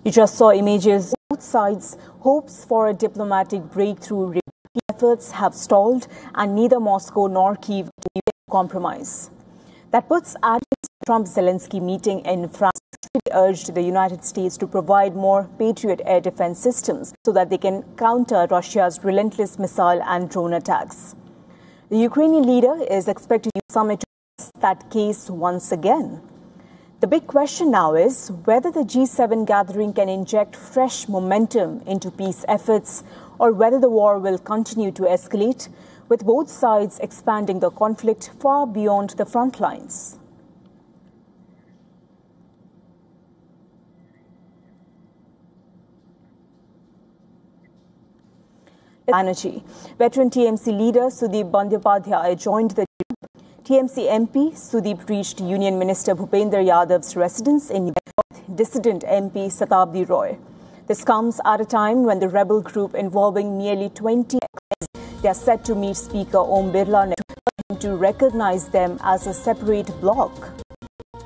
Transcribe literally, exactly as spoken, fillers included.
You just saw images. Both sides' hopes for a diplomatic breakthrough efforts have stalled, and neither Moscow nor Kyiv will compromise. That puts added to Trump-Zelensky meeting in France. They urged the United States to provide more Patriot air defense systems so that they can counter Russia's relentless missile and drone attacks. The Ukrainian leader is expected to summit to discuss that case once again. The big question now is whether the G seven gathering can inject fresh momentum into peace efforts or whether the war will continue to escalate, with both sides expanding the conflict far beyond the front lines. Energy. Veteran T M C leader Sudeep Bandyopadhyay joined the T M C M P Sudeep reached Union Minister Bhupender Yadav's residence in dissident M P Satabdi Roy. This comes at a time when the rebel group involving nearly twenty they are set to meet Speaker Om Birla to recognize them as a separate bloc.